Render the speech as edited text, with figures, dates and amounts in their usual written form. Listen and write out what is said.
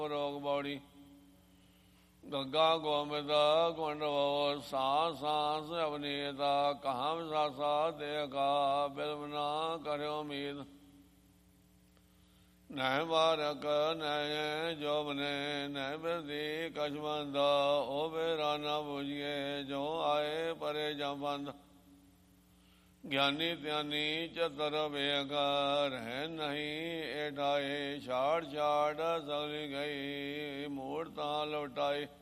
ਰੋਗ ਬੌੜੀ ਗੱਗਾ ਗੋਮਿਤ ਗੁੰਡਵੋ ਸਾਂ ਸਾਂਸ ਅਵਨੀਤਾ ਕਹਾਂ ਵਿਸਾਸਾ ਦੇਗਾ ਬਿਲਵ ਨਾ ਕਰਿਓ ਉਮੀਦ ਨਹਿ ਬਾਰਕ ਨਹਿ ਜੋਬਨੇ ਨਹਿ ਬਿਰਦੀ ਕਸ਼ਮੰਦ ਓ ਬੇਰਾ ਨਾ ਬੁਝੀਏ ਜੋ ਆਏ ਪਰੇ ਜੰਬੰਦ ਗਿਆਨੀ ਧਿਆਨੀ ਚਤਰ ਵੇਗ ਰਹਿ ਨਹੀਂ ਏਠਾਏ ਛਾੜ ਛਾੜ ਸਗਲੀ ਗਈ ਮੂੜ ਤਾਂ ਲਵਟਾਏ